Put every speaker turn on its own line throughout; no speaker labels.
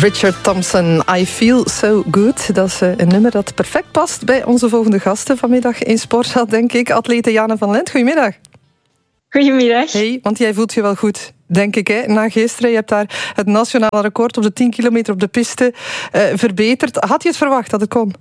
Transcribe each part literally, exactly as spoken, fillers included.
Richard Thompson, I Feel So Good. Dat is een nummer dat perfect past bij onze volgende gasten vanmiddag in Sportza, denk ik. Atlete Jana van Lent, goedemiddag.
Goedemiddag.
Hey, want jij voelt je wel goed, denk ik, hè? Na gisteren. Je hebt daar het nationale record op de tien kilometer op de piste uh, verbeterd. Had je het verwacht dat het kon?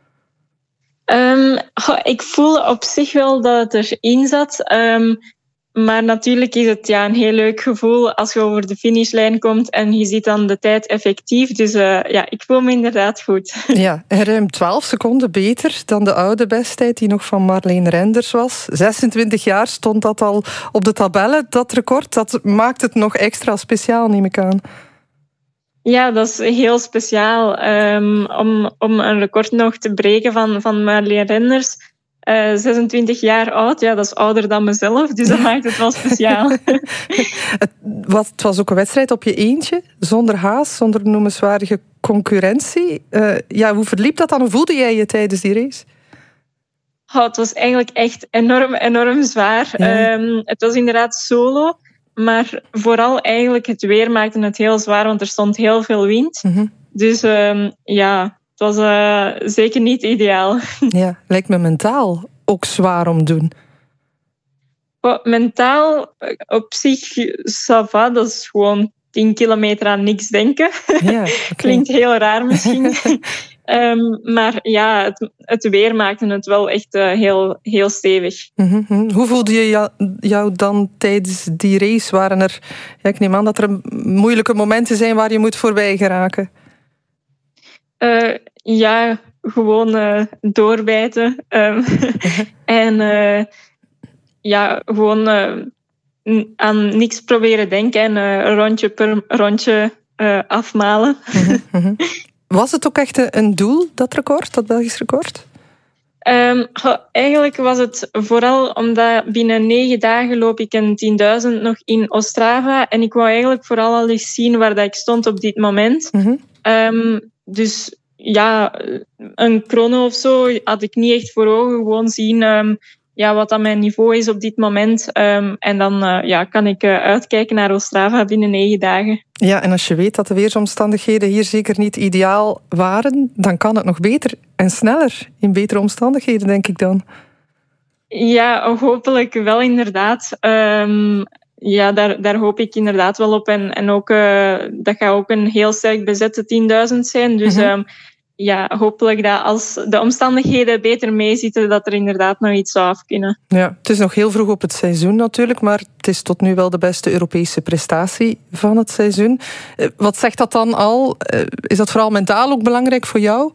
Um, ik voel op zich wel dat het erin zat. Um, maar natuurlijk is het ja, een heel leuk gevoel als je over de finishlijn komt en je ziet dan de tijd effectief. Dus uh, ja, ik voel me inderdaad goed.
Ja, ruim twaalf seconden beter dan de oude besttijd die nog van Marleen Renders was. zesentwintig jaar stond dat al op de tabellen, dat record. Dat maakt het nog extra speciaal, neem ik aan.
Ja, dat is heel speciaal. Um, om, om een record nog te breken van, van Marleen Renders. Uh, zesentwintig jaar oud, ja, dat is ouder dan mezelf, dus dat maakt het wel speciaal.
het, was, het was ook een wedstrijd op je eentje, zonder haast, zonder noemenswaardige concurrentie. Uh, ja, hoe verliep dat dan? Hoe voelde jij je tijdens die race?
Oh, het was eigenlijk echt enorm, enorm zwaar. Ja. Um, het was inderdaad solo, maar vooral eigenlijk het weer maakte het heel zwaar, want er stond heel veel wind. Mm-hmm. Dus um, ja... Het was uh, zeker niet ideaal.
Ja, lijkt me mentaal ook zwaar om te doen.
Oh, mentaal op zich, ça va, dat is gewoon tien kilometer aan niks denken. Ja, okay. Klinkt heel raar misschien. um, maar ja, het, het weer maakte het wel echt uh, heel, heel stevig.
Mm-hmm. Hoe voelde je jou, jou dan tijdens die race? Waren er, ja, ik neem aan dat er moeilijke momenten zijn waar je moet voorbij geraken.
Uh, ja, gewoon uh, doorbijten. Um, en uh, ja, gewoon uh, aan niks proberen denken en uh, rondje per rondje uh, afmalen.
Mm-hmm. Was het ook echt een doel, dat record, dat Belgisch record?
Um, eigenlijk was het vooral omdat binnen negen dagen loop ik een tienduizend nog in Ostrava. En ik wou eigenlijk vooral al eens zien waar dat ik stond op dit moment. Mm-hmm. Um, dus... Ja, een chrono of zo had ik niet echt voor ogen. Gewoon zien um, ja, wat dat mijn niveau is op dit moment. Um, en dan uh, ja, kan ik uh, uitkijken naar Ostrava binnen negen dagen.
Ja, en als je weet dat de weersomstandigheden hier zeker niet ideaal waren, dan kan het nog beter en sneller in betere omstandigheden, denk ik dan.
Ja, hopelijk wel inderdaad. Um, ja, daar, daar hoop ik inderdaad wel op. En, en ook, uh, dat gaat ook een heel sterk bezette tienduizend zijn. Dus mm-hmm. um, ja, hopelijk dat als de omstandigheden beter meezitten, dat er inderdaad nog iets zou af kunnen.
Ja, het is nog heel vroeg op het seizoen natuurlijk, maar het is tot nu wel de beste Europese prestatie van het seizoen. Wat zegt dat dan al? Is dat vooral mentaal ook belangrijk voor jou?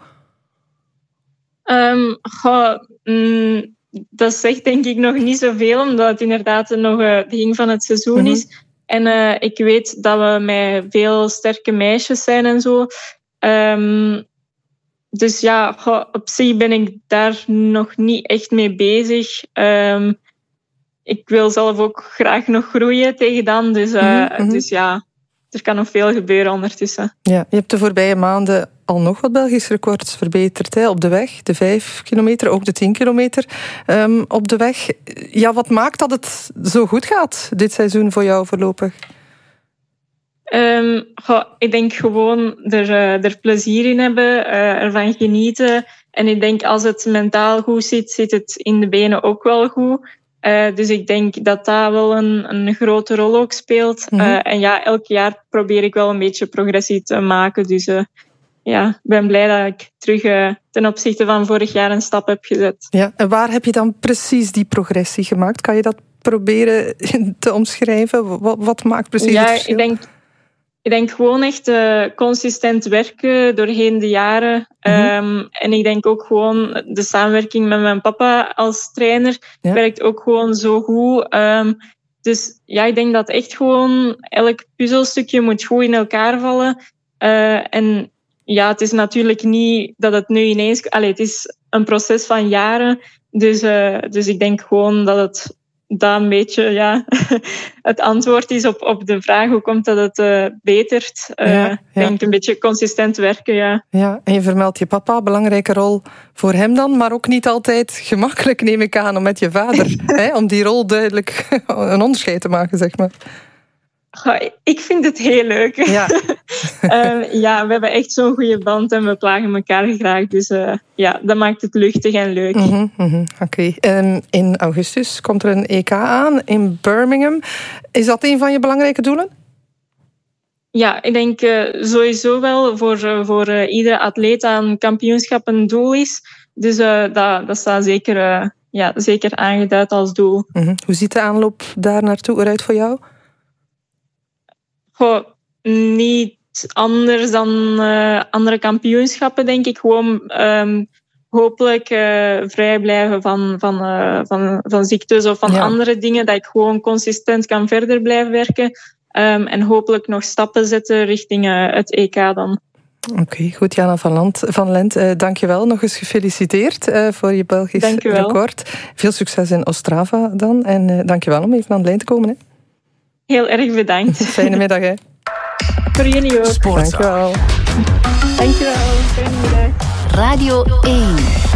Um, goh, mm, dat zegt denk ik nog niet zoveel, omdat het inderdaad nog uh, het begin van het seizoen mm-hmm. is. En uh, ik weet dat we met veel sterke meisjes zijn en zo. Um, Dus ja, op zich ben ik daar nog niet echt mee bezig. Um, ik wil zelf ook graag nog groeien tegen dan. Dus, uh, mm-hmm. dus ja, er kan nog veel gebeuren ondertussen.
Ja, je hebt de voorbije maanden al nog wat Belgisch records verbeterd. Hè? Op de weg, de vijf kilometer, ook de tien kilometer um, op de weg. Ja, wat maakt dat het zo goed gaat dit seizoen voor jou voorlopig?
Um, goh, ik denk gewoon er, uh, er plezier in hebben, uh, ervan genieten. En ik denk als het mentaal goed zit, zit het in de benen ook wel goed. Uh, dus ik denk dat dat wel een, een grote rol ook speelt. Mm-hmm. Uh, en ja, elk jaar probeer ik wel een beetje progressie te maken. Dus uh, ja, ik ben blij dat ik terug uh, ten opzichte van vorig jaar een stap heb gezet.
Ja, en waar heb je dan precies die progressie gemaakt? Kan je dat proberen te omschrijven? Wat, wat maakt precies
ja,
het verschil?
Ik denk... Ik denk gewoon echt uh, consistent werken doorheen de jaren. Mm-hmm. Um, en ik denk ook gewoon de samenwerking met mijn papa als trainer ja. werkt ook gewoon zo goed. Um, dus ja, ik denk dat echt gewoon elk puzzelstukje moet goed in elkaar vallen. Uh, en ja, het is natuurlijk niet dat het nu ineens... Allee, het is een proces van jaren. Dus, uh, dus ik denk gewoon dat het... dat een beetje ja, het antwoord is op, op de vraag hoe komt dat het uh, betert. Ik uh, ja, ja. denk een beetje consistent werken, ja.
Ja, en je vermeldt je papa, belangrijke rol voor hem dan, maar ook niet altijd gemakkelijk, neem ik aan, om met je vader, hè, om die rol duidelijk een onderscheid te maken, zeg maar.
Ik vind het heel leuk.
Ja.
uh, ja, we hebben echt zo'n goede band en we plagen elkaar graag. Dus uh, ja, dat maakt het luchtig en leuk.
Mm-hmm, mm-hmm. Oké. Okay. Um, in augustus komt er een E K aan in Birmingham. Is dat een van je belangrijke doelen?
Ja, ik denk uh, sowieso wel voor, uh, voor uh, iedere atleet dat een kampioenschap een doel is. Dus uh, dat, dat staat zeker, uh, ja, zeker aangeduid als doel.
Mm-hmm. Hoe ziet de aanloop daar naartoe eruit voor jou?
Goh, niet anders dan uh, andere kampioenschappen, denk ik. Gewoon um, hopelijk uh, vrij blijven van, van, uh, van, van ziektes of van ja. andere dingen. Dat ik gewoon consistent kan verder blijven werken. Um, en hopelijk nog stappen zetten richting uh, het E K dan.
Oké, okay, goed. Jana van, Land, van Lent, uh, dank je wel. Nog eens gefeliciteerd uh, voor je Belgisch record. Veel succes in Ostrava dan. En uh, dank je wel om even aan de lijn te komen. Hè.
Heel erg bedankt.
Fijne middag, hè.
Voor jullie ook.
Sportza. Dank je wel.
Dank je wel. Fijne middag.
Radio één.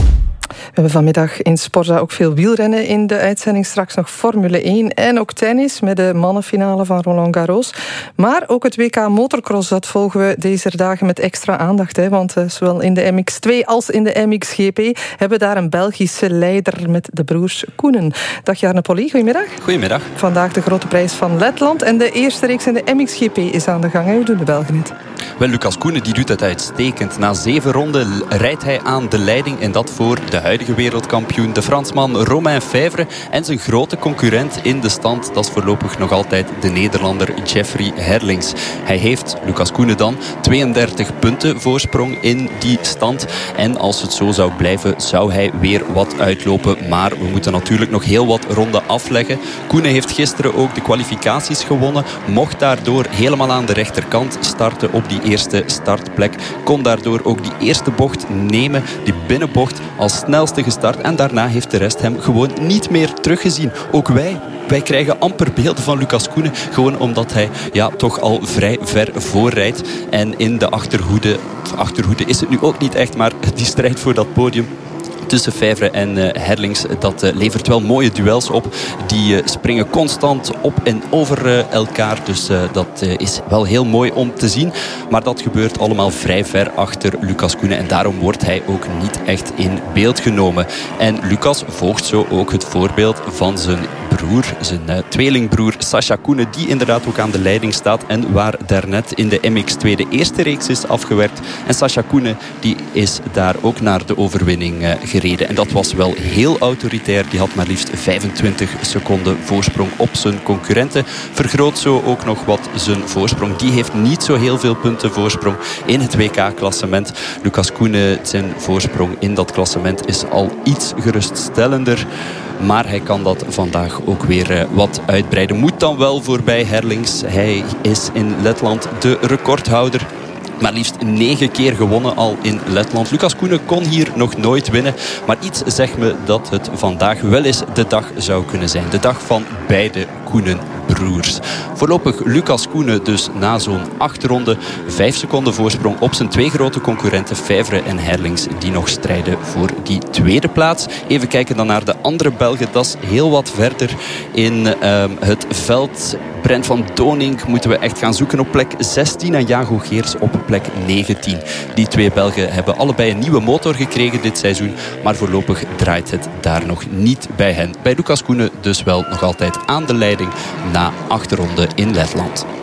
We hebben vanmiddag in Sportza ook veel wielrennen in de uitzending. Straks nog Formule één en ook tennis met de mannenfinale van Roland Garros. Maar ook het W K Motocross, dat volgen we deze dagen met extra aandacht. Hè, want uh, zowel in de M X twee als in de M X G P hebben we daar een Belgische leider met de broers Koenen. Dag Jarne Polly, goedemiddag.
Goedemiddag.
Vandaag de grote prijs van Letland en de eerste reeks in de M X G P is aan de gang. Hoe doen de Belgen het?
Wel, Lucas Koenen die doet het uitstekend. Na zeven ronden rijdt hij aan de leiding en dat voor de huidige wereldkampioen, de Fransman Romain Fèvre, en zijn grote concurrent in de stand, dat is voorlopig nog altijd de Nederlander Jeffrey Herlings. Hij heeft, Lucas Koenen dan, tweeëndertig punten voorsprong in die stand. En als het zo zou blijven, zou hij weer wat uitlopen. Maar we moeten natuurlijk nog heel wat ronden afleggen. Koenen heeft gisteren ook de kwalificaties gewonnen, mocht daardoor helemaal aan de rechterkant starten op die eerste startplek. Kon daardoor ook die eerste bocht nemen, die binnenbocht, als snelste gestart. En daarna heeft de rest hem gewoon niet meer teruggezien. Ook wij, wij krijgen amper beelden van Lucas Koenen. Gewoon omdat hij ja, toch al vrij ver voorrijdt. En in de achterhoede, achterhoede is het nu ook niet echt, maar die strijd voor dat podium tussen Fèvre en uh, Herlings, dat uh, levert wel mooie duels op. Die uh, springen constant op en over uh, elkaar. Dus uh, dat uh, is wel heel mooi om te zien. Maar dat gebeurt allemaal vrij ver achter Lucas Koenen. En daarom wordt hij ook niet echt in beeld genomen. En Lucas volgt zo ook het voorbeeld van zijn broer, zijn uh, tweelingbroer Sacha Koenen, die inderdaad ook aan de leiding staat en waar daarnet in de M X twee de eerste reeks is afgewerkt. En Sacha Koenen die is daar ook naar de overwinning uh, gereden. En dat was wel heel autoritair. Die had maar liefst vijfentwintig seconden voorsprong op zijn concurrenten. Vergroot zo ook nog wat zijn voorsprong. Die heeft niet zo heel veel punten voorsprong in het W K-klassement. Lucas Koenen, zijn voorsprong in dat klassement is al iets geruststellender. Maar hij kan dat vandaag ook weer uh, wat uitbreiden. Moet dan wel voorbij Herlings. Hij is in Letland de recordhouder. Maar liefst negen keer gewonnen al in Letland. Lucas Koenen kon hier nog nooit winnen. Maar iets zegt me dat het vandaag wel eens de dag zou kunnen zijn. De dag van beide Koenen-broers. Voorlopig Lucas Koenen dus na zo'n acht ronden. Vijf seconden voorsprong op zijn twee grote concurrenten Fèvre en Herlings, die nog strijden voor die tweede plaats. Even kijken dan naar de andere Belgen. Dat is heel wat verder in uh, het veld. Brent van Donink moeten we echt gaan zoeken op plek zestien en Jago Geers op plek negentien. Die twee Belgen hebben allebei een nieuwe motor gekregen dit seizoen, maar voorlopig draait het daar nog niet bij hen. Bij Lucas Koenen dus wel nog altijd aan de leiding na acht ronden in Letland.